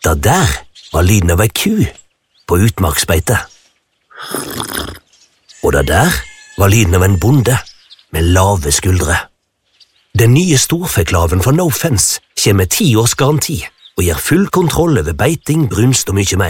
Det der var lyden av ei ku på utmarksbeite. Og det der var lyden av en bonde med lave skuldre. Den nye storfeklaven fra No Fence kommer med 10 års garanti og gir full kontroll over beiting, brunst og mye mer.